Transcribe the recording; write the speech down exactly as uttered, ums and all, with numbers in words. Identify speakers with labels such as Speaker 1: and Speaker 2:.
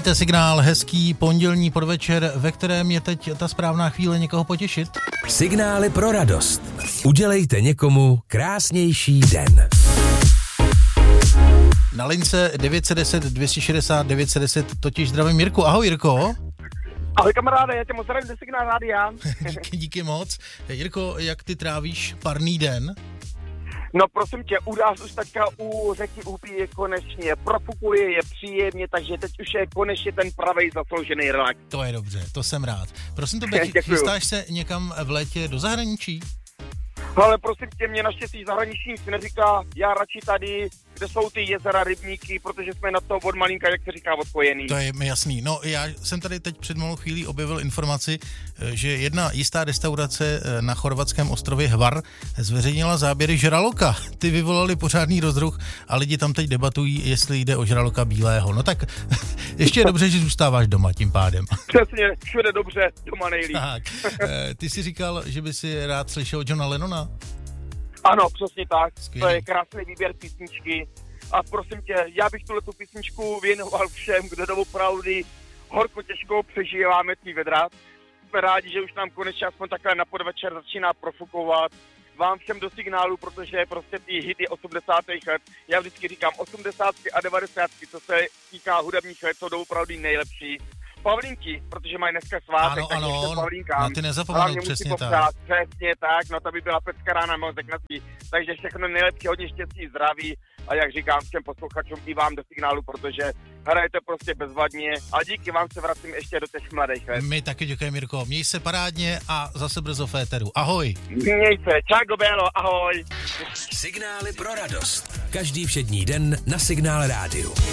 Speaker 1: Posloucháte Signál, hezký pondělní podvečer, ve kterém je teď ta správná chvíle někoho potěšit.
Speaker 2: Signály pro radost. Udělejte někomu krásnější den.
Speaker 1: Na lince devět set deset dvě stě šedesát devět set deset totiž zdravím Jirku. Ahoj Jirko.
Speaker 3: Ahoj kamaráde, já tě moc zdravím ze Signál rádia.
Speaker 1: díky, díky moc. Jirko, jak ty trávíš parný den?
Speaker 3: No prosím tě, u nás už teďka u řeky Úpí je konečně, profukuje, je příjemně, takže teď už je konečně ten pravej zasloužený relax.
Speaker 1: To je dobře, to jsem rád. Prosím tebe, chystáš se někam v létě do zahraničí?
Speaker 3: Ale prosím tě, mě naštěstí zahraniční si neříká, já radši tady, kde jsou ty jezera, rybníky, protože jsme na to od malinka, jak se říká, odpojený.
Speaker 1: To je mi jasný. No já jsem tady teď před malou chvílí objevil informaci, že jedna jistá restaurace na chorvatském ostrově Hvar zveřejnila záběry žraloka. Ty vyvolali pořádný rozruch a lidi tam teď debatují, jestli jde o žraloka bílého. No tak ještě je dobře, že zůstáváš doma tím pádem.
Speaker 3: Přesně, všude dobře, doma nejlíp.
Speaker 1: Tak, ty jsi říkal, že by si rád slyšel Johna Lennona?
Speaker 3: Ano, přesně tak.
Speaker 1: Skvělý.
Speaker 3: To je krásný výběr písničky. A prosím tě, já bych tuhletu písničku věnoval všem, kdo doopravdy horko těžko přežíváme tý vedra. Jsme rádi, že už nám konečně aspoň takhle na podvečer začíná profukovat. Vám všem do signálu, protože prostě ty hity osmdesátých let, já vždycky říkám osmdesátky a devadesátky, co se týká hudebních let, jsou doopravdy nejlepší. Pavlínky, protože mají dneska svátek,
Speaker 1: ano,
Speaker 3: tak ještě Pavlínkám.
Speaker 1: na ty nezapomenout, přesně tak.
Speaker 3: Přesně tak, no to by byla pecka rána mozek na tý. Takže všechno nejlepší, hodně štěstí, zdraví a jak říkám všem posluchačům i vám do signálu, protože hrajete prostě bezvadně a díky vám se vracím ještě do těch mladých let.
Speaker 1: My taky děkujeme, Mirko. Měj se parádně a zase brzo v éteru. Ahoj.
Speaker 3: Měj se, čau gobelo, ahoj.
Speaker 2: Signály pro radost. Každý všední den na Signál rádiu.